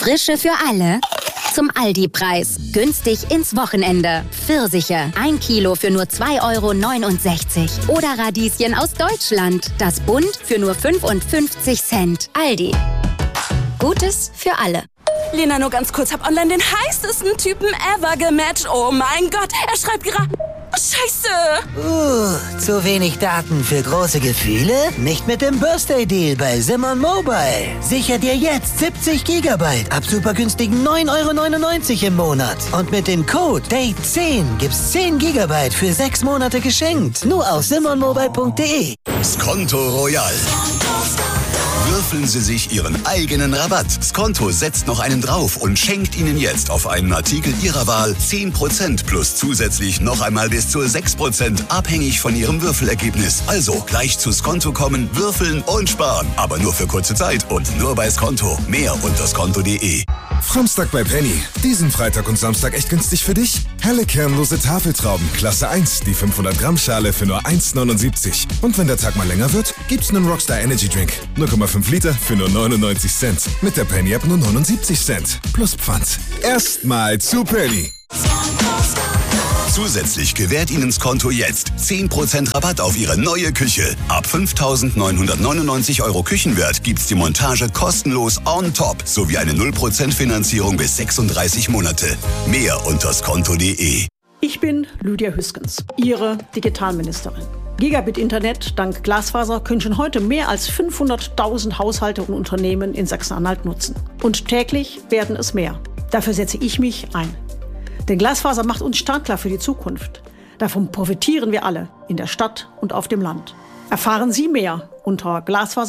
Frische für alle zum Aldi-Preis. Günstig ins Wochenende. Pfirsiche, 1 Kilo für nur 2,69 €. Oder Radieschen aus Deutschland. Das Bund für nur 55 Cent. Aldi. Gutes für alle. Lena, nur ganz kurz, hab online den heißesten Typen ever gematcht. Oh mein Gott, er schreibt gerade... Scheiße! Zu wenig Daten für große Gefühle? Nicht mit dem Birthday-Deal bei Simon Mobile. Sicher dir jetzt 70 GB ab super günstigen 9,99 € im Monat. Und mit dem Code DATE10 gibt's 10 GB für 6 Monate geschenkt. Nur auf simonmobile.de. Skonto Royal. Würfeln Sie sich Ihren eigenen Rabatt. Skonto setzt noch einen drauf und schenkt Ihnen jetzt auf einen Artikel Ihrer Wahl 10% plus zusätzlich noch einmal bis zu 6%, abhängig von Ihrem Würfelergebnis. Also gleich zu Skonto kommen, würfeln und sparen. Aber nur für kurze Zeit und nur bei Skonto. Mehr unter skonto.de. Samstag bei Penny. Diesen Freitag und Samstag echt günstig für dich? Helle kernlose Tafeltrauben, Klasse 1, die 500 Gramm Schale für nur 1,79 €. Und wenn der Tag mal länger wird, gibt's einen Rockstar Energy Drink. 0,5 Liter für nur 99 Cent. Mit der Penny App nur 79 Cent. Plus Pfand. Erstmal zu Penny. Zusätzlich gewährt Ihnen Skonto jetzt 10% Rabatt auf Ihre neue Küche. Ab 5.999 € Küchenwert gibt's die Montage kostenlos on top sowie eine 0% Finanzierung bis 36 Monate. Mehr unter skonto.de. Ich bin Lydia Hüskens, Ihre Digitalministerin. Gigabit-Internet dank Glasfaser können schon heute mehr als 500.000 Haushalte und Unternehmen in Sachsen-Anhalt nutzen. Und täglich werden es mehr. Dafür setze ich mich ein. Denn Glasfaser macht uns startklar für die Zukunft. Davon profitieren wir alle, in der Stadt und auf dem Land. Erfahren Sie mehr unter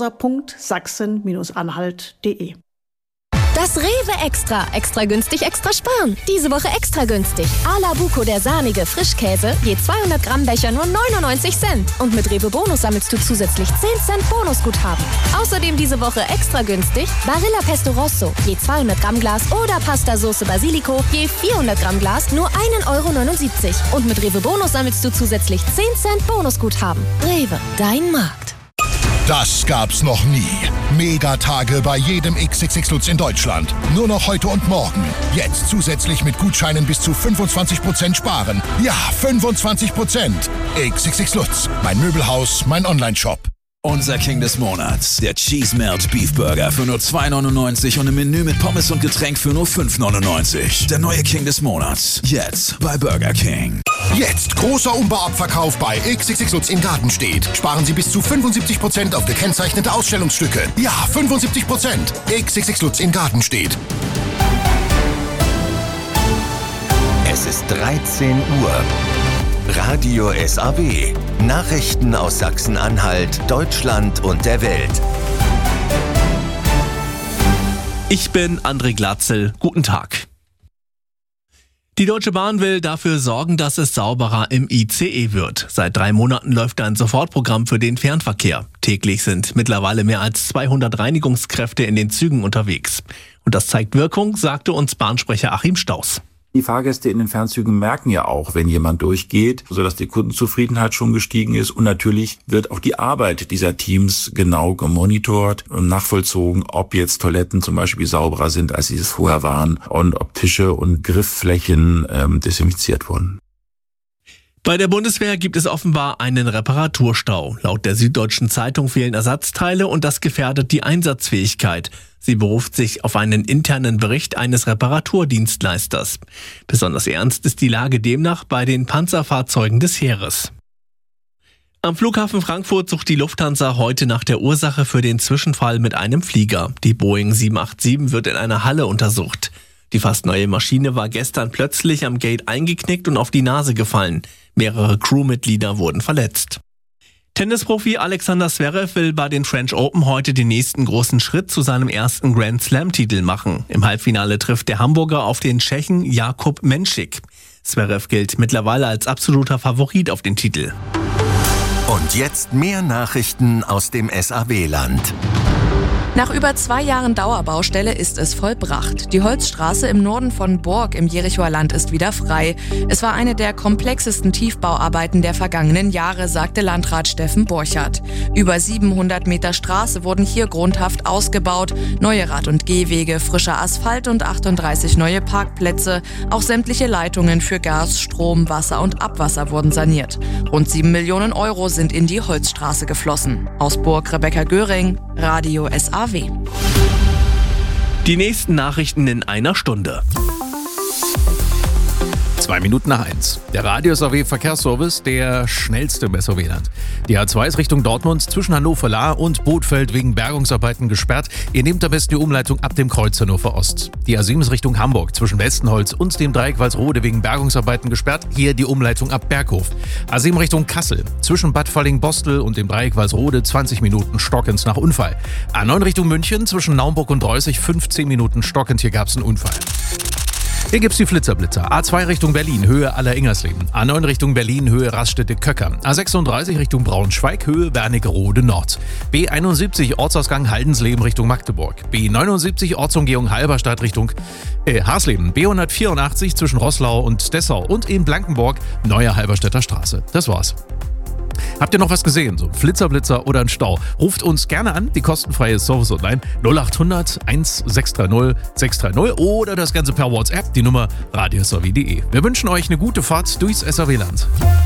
glasfaser.sachsen-anhalt.de. Das Rewe Extra. Extra günstig, extra sparen. Diese Woche extra günstig. A la Buco, der sahnige Frischkäse, je 200 Gramm Becher nur 99 Cent. Und mit Rewe Bonus sammelst du zusätzlich 10 Cent Bonusguthaben. Außerdem diese Woche extra günstig Barilla Pesto Rosso, je 200 Gramm Glas oder Pasta Sauce Basilico, je 400 Gramm Glas nur 1,79 €. Und mit Rewe Bonus sammelst du zusätzlich 10 Cent Bonusguthaben. Rewe, dein Markt. Das gab's noch nie. Megatage bei jedem XXX Lutz in Deutschland. Nur noch heute und morgen. Jetzt zusätzlich mit Gutscheinen bis zu 25% sparen. Ja, 25%. XXX Lutz. Mein Möbelhaus, mein Onlineshop. Unser King des Monats, der Cheese Melt Beef Burger für nur 2,99 € und im Menü mit Pommes und Getränk für nur 5,99 €. Der neue King des Monats, jetzt bei Burger King. Jetzt großer Umbauabverkauf bei XXX Lutz in Gartenstedt. Sparen Sie bis zu 75% auf gekennzeichnete Ausstellungsstücke. Ja, 75%. XXX Lutz in Gartenstedt. Es ist 13 Uhr. Radio SAW. Nachrichten aus Sachsen-Anhalt, Deutschland und der Welt. Ich bin André Glatzel. Guten Tag. Die Deutsche Bahn will dafür sorgen, dass es sauberer im ICE wird. Seit 3 Monaten läuft ein Sofortprogramm für den Fernverkehr. Täglich sind mittlerweile mehr als 200 Reinigungskräfte in den Zügen unterwegs. Und das zeigt Wirkung, sagte uns Bahnsprecher Achim Staus. Die Fahrgäste in den Fernzügen merken ja auch, wenn jemand durchgeht, sodass die Kundenzufriedenheit schon gestiegen ist. Und natürlich wird auch die Arbeit dieser Teams genau gemonitort und nachvollzogen, ob jetzt Toiletten zum Beispiel sauberer sind, als sie es vorher waren, und ob Tische und Griffflächen desinfiziert wurden. Bei der Bundeswehr gibt es offenbar einen Reparaturstau. Laut der Süddeutschen Zeitung fehlen Ersatzteile und das gefährdet die Einsatzfähigkeit. Sie beruft sich auf einen internen Bericht eines Reparaturdienstleisters. Besonders ernst ist die Lage demnach bei den Panzerfahrzeugen des Heeres. Am Flughafen Frankfurt sucht die Lufthansa heute nach der Ursache für den Zwischenfall mit einem Flieger. Die Boeing 787 wird in einer Halle untersucht. Die fast neue Maschine war gestern plötzlich am Gate eingeknickt und auf die Nase gefallen. Mehrere Crewmitglieder wurden verletzt. Tennisprofi Alexander Zverev will bei den French Open heute den nächsten großen Schritt zu seinem ersten Grand Slam-Titel machen. Im Halbfinale trifft der Hamburger auf den Tschechen Jakub Menšík. Zverev gilt mittlerweile als absoluter Favorit auf den Titel. Und jetzt mehr Nachrichten aus dem SAW-Land. Nach über 2 Jahren Dauerbaustelle ist es vollbracht. Die Holzstraße im Norden von Borg im Jerichoer Land ist wieder frei. Es war eine der komplexesten Tiefbauarbeiten der vergangenen Jahre, sagte Landrat Steffen Borchardt. Über 700 Meter Straße wurden hier grundhaft ausgebaut. Neue Rad- und Gehwege, frischer Asphalt und 38 neue Parkplätze. Auch sämtliche Leitungen für Gas, Strom, Wasser und Abwasser wurden saniert. Rund 7 Millionen Euro sind in die Holzstraße geflossen. Aus Borg Rebecca Göring, Radio SAW. Die nächsten Nachrichten in einer Stunde. 1:02. Der Radio SAW Verkehrsservice, der schnellste im SAW-Land. Die A2 ist Richtung Dortmund zwischen Hannover-Lahr und Bothfeld wegen Bergungsarbeiten gesperrt. Ihr nehmt am besten die Umleitung ab dem Kreuz Hannover Ost. Die A7 ist Richtung Hamburg zwischen Westenholz und dem Dreieck Walsrode wegen Bergungsarbeiten gesperrt. Hier die Umleitung ab Berghof. A7 Richtung Kassel zwischen Bad Falling-Bostel und dem Dreieck Walsrode 20 Minuten stockend nach Unfall. A9 Richtung München zwischen Naumburg und Reußig 15 Minuten stockend. Hier gab es einen Unfall. Hier gibt's die Flitzer-Blitzer. A2 Richtung Berlin, Höhe Aller-Ingersleben. A9 Richtung Berlin, Höhe Raststätte-Köcker. A36 Richtung Braunschweig, Höhe Wernigerode Nord. B71 Ortsausgang Haldensleben Richtung Magdeburg. B79 Ortsumgehung Halberstadt Richtung Harsleben. B184 zwischen Roßlau und Dessau. Und in Blankenburg Neue Halberstädter Straße. Das war's. Habt ihr noch was gesehen? So ein Flitzer, oder ein Stau? Ruft uns gerne an, die kostenfreie Service Online 0800 1630 630 oder das Ganze per WhatsApp, die Nummer radiosaw.de. Wir wünschen euch eine gute Fahrt durchs SAW-Land.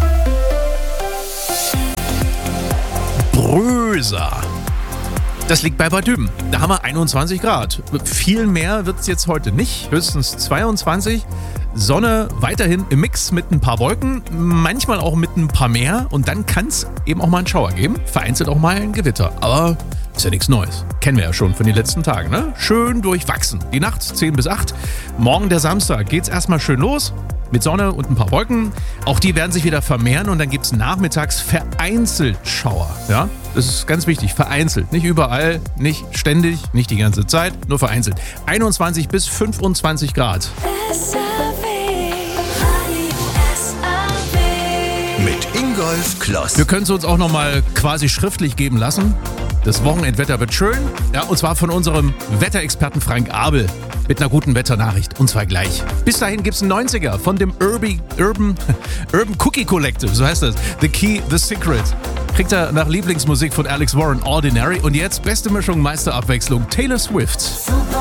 Bröser. Das liegt bei Bad Düben. Da haben wir 21 Grad. Viel mehr wird es jetzt heute nicht. Höchstens 22. Sonne weiterhin im Mix mit ein paar Wolken, manchmal auch mit ein paar mehr. Und dann kann es eben auch mal einen Schauer geben. Vereinzelt auch mal ein Gewitter. Aber ist ja nichts Neues. Kennen wir ja schon von den letzten Tagen, ne? Schön durchwachsen. Die Nacht 10 bis 8. Morgen der Samstag geht's erstmal schön los. Mit Sonne und ein paar Wolken. Auch die werden sich wieder vermehren und dann gibt es nachmittags vereinzelt Schauer. Ja? Das ist ganz wichtig, vereinzelt. Nicht überall, nicht ständig, nicht die ganze Zeit, nur vereinzelt. 21 bis 25 Grad. Mit Ingolf Kloss. Wir können es uns auch nochmal quasi schriftlich geben lassen. Das Wochenendwetter wird schön. Ja, und zwar von unserem Wetterexperten Frank Abel mit einer guten Wetternachricht. Und zwar gleich. Bis dahin gibt es einen 90er von dem Urban Cookie Collective. So heißt das. The Key, The Secret. Kriegt er nach Lieblingsmusik von Alex Warren, Ordinary. Und jetzt beste Mischung, Meisterabwechslung, Taylor Swift. Super.